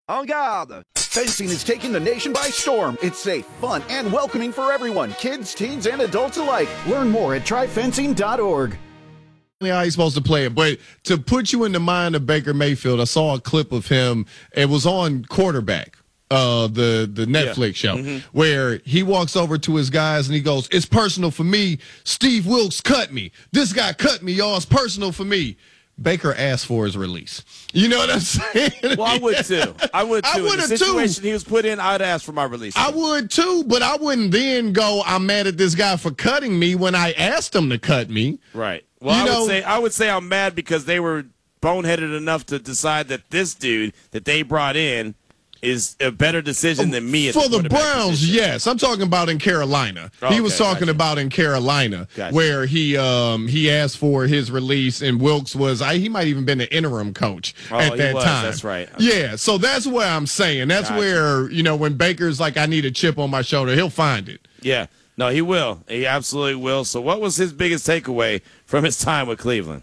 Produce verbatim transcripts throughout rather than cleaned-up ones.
En garde! Fencing is taking the nation by storm. It's safe, fun, and welcoming for everyone, kids, teens, and adults alike. Learn more at try fencing dot org. How he's supposed to play it, but to put you in the mind of Baker Mayfield, I saw a clip of him. It was on Quarterback, uh, the the Netflix yeah. show, mm-hmm. where he walks over to his guys and he goes, "It's personal for me. Steve Wilks cut me. This guy cut me, y'all. It's personal for me." Baker asked for his release. You know what I'm saying? Well, I would too. I would too. I would in have the situation too. he was put in, I'd ask for my release. I would too, but I wouldn't then go, "I'm mad at this guy for cutting me," when I asked him to cut me. Right. Well, you I know, would say I would say I'm mad because they were boneheaded enough to decide that this dude that they brought in is a better decision than me. At For the, the Browns, position. yes. I'm talking about in Carolina. Oh, he was okay, talking gotcha. about in Carolina, Gotcha. where he um, he asked for his release, and Wilks was I, he might even been the interim coach Oh, at he that was, time. that's right. Okay. Yeah, so that's where I'm saying. That's Gotcha. where, you know, when Baker's like, "I need a chip on my shoulder," he'll find it. Yeah. No, he will. He absolutely will. So what was his biggest takeaway from his time with Cleveland?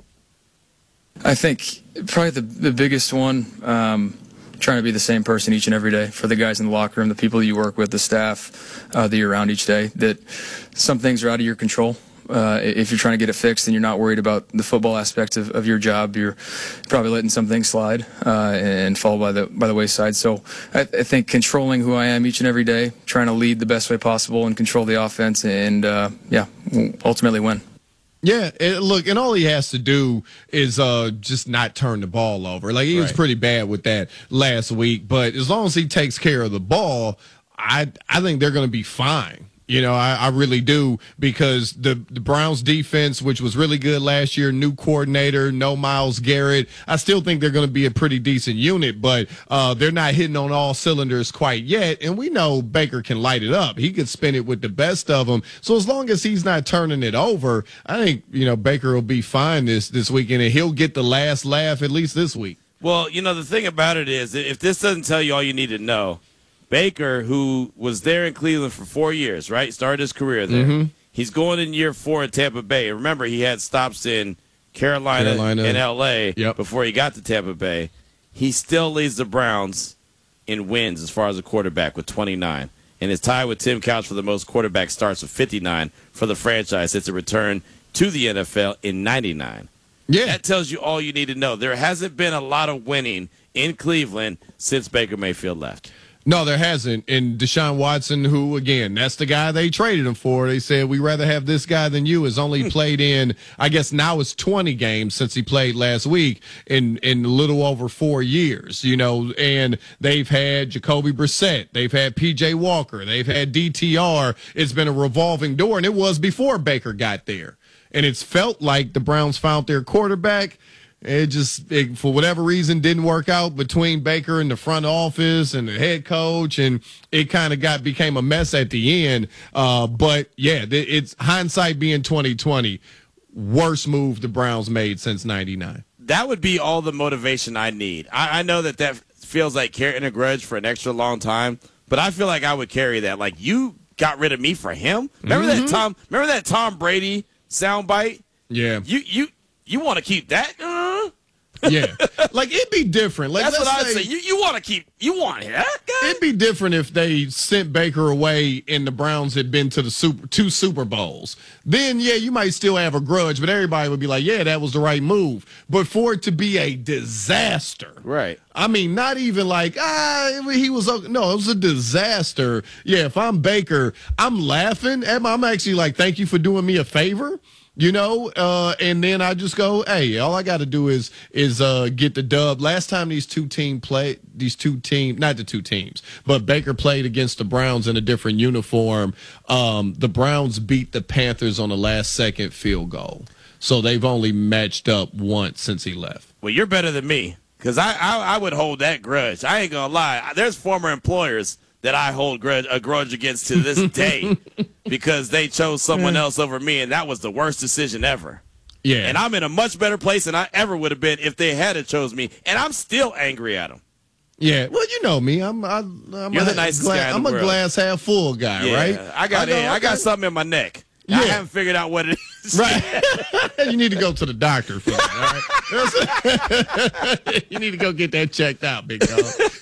I think probably the the biggest one, um, trying to be the same person each and every day for the guys in the locker room, the people you work with, the staff uh, that you're around each day, that some things are out of your control. Uh, if you're trying to get it fixed and you're not worried about the football aspect of, of your job, you're probably letting some things slide uh, and fall by the by the wayside. So I, I think controlling who I am each and every day, trying to lead the best way possible and control the offense, and uh, yeah, ultimately win. Yeah, it, look, and all he has to do is uh, just not turn the ball over. Like, he was Right. pretty bad with that last week, but as long as he takes care of the ball, I I think they're going to be fine. You know, I, I really do, because the, the Browns defense, which was really good last year, new coordinator, no Myles Garrett, I still think they're going to be a pretty decent unit, but uh, they're not hitting on all cylinders quite yet, and we know Baker can light it up. He could spin it with the best of them. So as long as he's not turning it over, I think, you know, Baker will be fine this, this weekend, and he'll get the last laugh at least this week. Well, you know, the thing about it is, if this doesn't tell you all you need to know, Baker, who was there in Cleveland for four years, right, started his career there. Mm-hmm. He's going in year four in Tampa Bay. Remember, he had stops in Carolina, Carolina. and L A Yep. before he got to Tampa Bay. He still leads the Browns in wins as far as a quarterback with twenty-nine. And is tied with Tim Couch for the most quarterback starts with fifty-nine for the franchise since a return to the N F L in ninety-nine. Yeah. That tells you all you need to know. There hasn't been a lot of winning in Cleveland since Baker Mayfield left. No, there hasn't. And Deshaun Watson, who, again, that's the guy they traded him for. They said, "We'd rather have this guy than you," has only played in, I guess now it's twenty games since he played last week in, in a little over four years, you know, and they've had Jacoby Brissett. They've had P J Walker. They've had D T R. It's been a revolving door, and it was before Baker got there. And it's felt like the Browns found their quarterback. It just, it, for whatever reason, didn't work out between Baker and the front office and the head coach, and it kind of got became a mess at the end. Uh, but yeah, it's hindsight being twenty twenty. Worst move the Browns made since ninety-nine. That would be all the motivation I need. I, I know that that feels like carrying a grudge for an extra long time, but I feel like I would carry that. Like, you got rid of me for him. Remember Mm-hmm. that Tom? Remember that Tom Brady soundbite? Yeah, You you you want to keep that? Uh, yeah. Like, it'd be different. Like, That's let's what I'd say. You you want to keep? You want that guy? It'd be different if they sent Baker away and the Browns had been to the super two Super Bowls. Then, yeah, you might still have a grudge, but everybody would be like, "Yeah, that was the right move." But for it to be a disaster, Right. I mean, not even like, ah, he was okay. No, it was a disaster. Yeah, if I'm Baker, I'm laughing. I'm actually like, "Thank you for doing me a favor." You know, uh, and then I just go, hey, all I got to do is is uh, get the dub. Last time these two team played, these two teams, not the two teams, but Baker played against the Browns in a different uniform. Um, the Browns beat the Panthers on the last second field goal. So they've only matched up once since he left. Well, you're better than me, because I, I I would hold that grudge. I ain't gonna lie. There's former employers that I hold grudge, a grudge against to this day because they chose someone else over me, and that was the worst decision ever. Yeah. And I'm in a much better place than I ever would have been if they had chose me, and I'm still angry at them. Yeah, well, you know me. I'm. I, I'm You're a the nicest gla- guy in I'm the a world. glass half full guy, Yeah, right? I got I, go, I, I got okay. something in my neck. Yeah. I haven't figured out what it is. Right. You need to go to the doctor for that, all right? You need to go get that checked out, big dog.